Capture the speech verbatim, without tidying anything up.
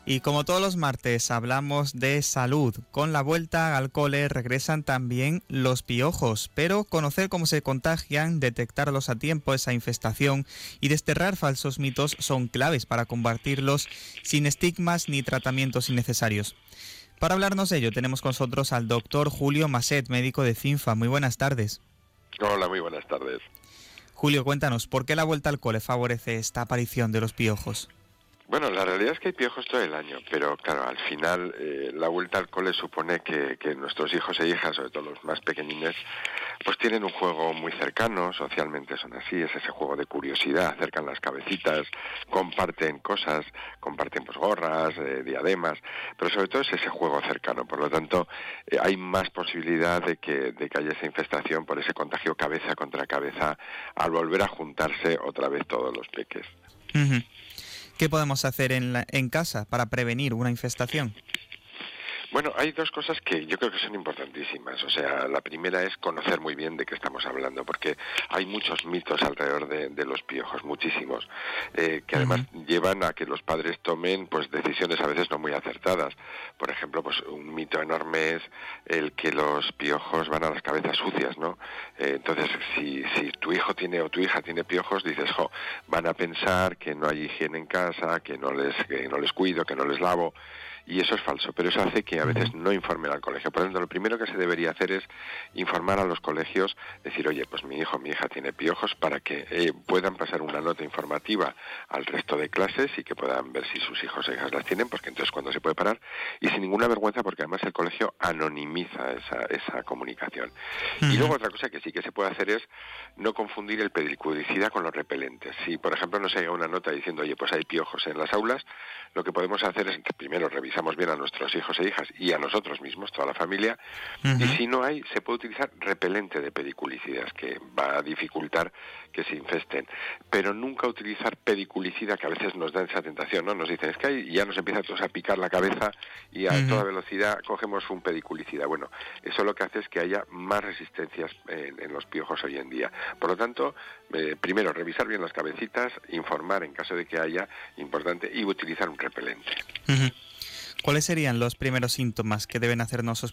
Y como todos los martes hablamos de salud, con la vuelta al cole regresan también los piojos, pero conocer cómo se contagian, detectarlos a tiempo, esa infestación y desterrar falsos mitos son claves para combatirlos sin estigmas ni tratamientos innecesarios. Para hablarnos de ello tenemos con nosotros al doctor Julio Maset, médico de CINFA. Muy buenas tardes. Hola, muy buenas tardes. Julio, cuéntanos, ¿por qué la vuelta al cole favorece esta aparición de los piojos? Bueno, la realidad es que hay piojos todo el año, pero claro, al final eh, la vuelta al cole supone que, que nuestros hijos e hijas, sobre todo los más pequeñines, pues tienen un juego muy cercano, socialmente son así, es ese juego de curiosidad, acercan las cabecitas, comparten cosas, comparten pues gorras, eh, diademas, pero sobre todo es ese juego cercano, por lo tanto eh, hay más posibilidad de que, de que haya esa infestación por ese contagio cabeza contra cabeza al volver a juntarse otra vez todos los peques. Uh-huh. ¿Qué podemos hacer en, la, en casa para prevenir una infestación? Bueno, hay dos cosas que yo creo que son importantísimas. O sea, la primera es conocer muy bien de qué estamos hablando, porque hay muchos mitos alrededor de, de los piojos, muchísimos, eh, que además uh-huh. llevan a que los padres tomen pues decisiones a veces no muy acertadas. Por ejemplo, pues un mito enorme es el que los piojos van a las cabezas sucias, ¿no? Eh, entonces, si, si tu hijo tiene o tu hija tiene piojos, dices, jo, van a pensar que no hay higiene en casa, que no les, que no les cuido, que no les lavo. Y eso es falso, pero eso hace que a veces no informen al colegio. Por lo tanto, lo primero que se debería hacer es informar a los colegios, decir, oye, pues mi hijo, mi hija tiene piojos, para que eh, puedan pasar una nota informativa al resto de clases y que puedan ver si sus hijos e hijas las tienen, porque entonces cuando se puede parar, y sin ninguna vergüenza, porque además el colegio anonimiza esa, esa comunicación. Uh-huh. Y luego otra cosa que sí que se puede hacer es no confundir el pediculicida con los repelentes. Si, por ejemplo, nos llega una nota diciendo, oye, pues hay piojos en las aulas, lo que podemos hacer es, primero, revisar bien a nuestros hijos e hijas y a nosotros mismos, toda la familia, uh-huh. y si no hay, se puede utilizar repelente de pediculicidas, que va a dificultar que se infesten, pero nunca utilizar pediculicida, que a veces nos da esa tentación, ¿no? Nos dicen, es que hay, ya nos empieza todos a picar la cabeza y a uh-huh. toda velocidad cogemos un pediculicida. Bueno, eso lo que hace es que haya más resistencias en, en los piojos hoy en día. Por lo tanto, eh, primero, revisar bien las cabecitas, informar en caso de que haya, importante, y utilizar un repelente. Uh-huh. ¿Cuáles serían los primeros síntomas que deben hacernos